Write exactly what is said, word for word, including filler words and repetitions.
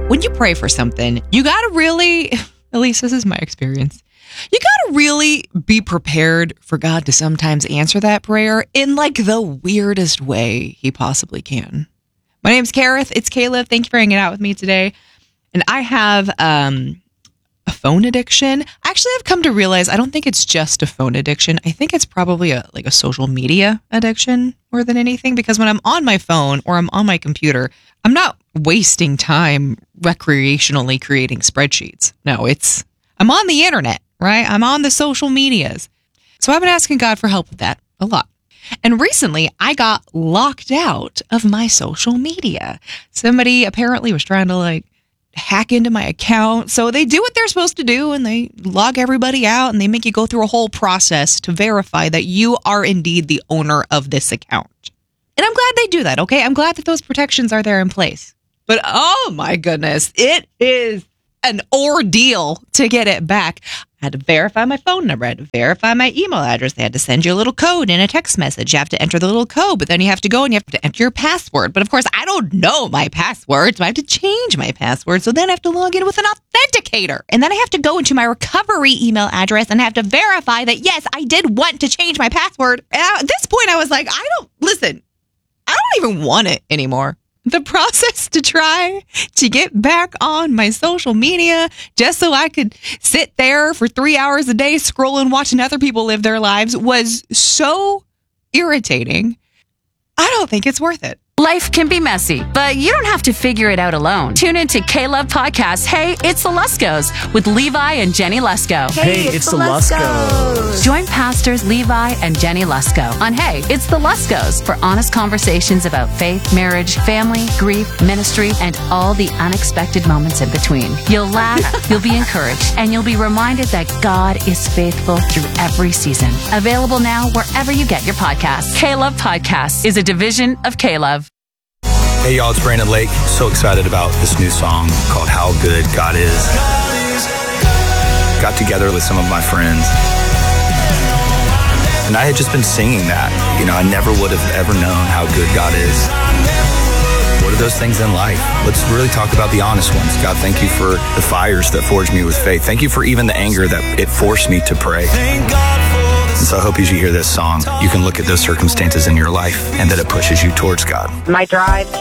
when you pray for something, you got to really, at least this is my experience, you got to really be prepared for God to sometimes answer that prayer in like the weirdest way he possibly can. My name's Kareth. It's Caleb. Thank you for hanging out with me today. And I have um, a phone addiction. Actually, I've come to realize I don't think it's just a phone addiction. I think it's probably a like a social media addiction more than anything, because when I'm on my phone or I'm on my computer, I'm not wasting time recreationally creating spreadsheets. No, it's I'm on the internet, right? I'm on the social medias. So I've been asking God for help with that a lot. And recently, I got locked out of my social media. Somebody apparently was trying to like hack into my account. So they do what they're supposed to do and they log everybody out and they make you go through a whole process to verify that you are indeed the owner of this account. And I'm glad they do that, okay? I'm glad that those protections are there in place. But oh my goodness, it is an ordeal to get it back. I had to verify my phone number. I had to verify my email address. They had to send you a little code in a text message. You have to enter the little code, but then you have to go and you have to enter your password. But of course, I don't know my password, so I have to change my password. So then I have to log in with an authenticator. And then I have to go into my recovery email address and have to verify that, yes, I did want to change my password. And at this point, I was like, I don't, listen, I don't even want it anymore. The process to try to get back on my social media just so I could sit there for three hours a day scrolling, watching other people live their lives was so irritating. I don't think it's worth it. Life can be messy, but you don't have to figure it out alone. Tune into K-Love Podcast, Hey, It's the Luskos, with Levi and Jenny Lusko. Hey, it's, it's the Luskos. Luskos. Join pastors Levi and Jenny Lusko on Hey, It's the Luskos for honest conversations about faith, marriage, family, grief, ministry, and all the unexpected moments in between. You'll laugh, you'll be encouraged, and you'll be reminded that God is faithful through every season. Available now wherever you get your podcasts. K-Love Podcast is a division of K-Love. Hey y'all, it's Brandon Lake. So excited about this new song called How Good God Is. Got together with some of my friends, and I had just been singing that. You know, I never would have ever known how good God is. What are those things in life? Let's really talk about the honest ones. God, thank you for the fires that forged me with faith. Thank you for even the anger that it forced me to pray. And so I hope as you hear this song, you can look at those circumstances in your life and that it pushes you towards God. My drive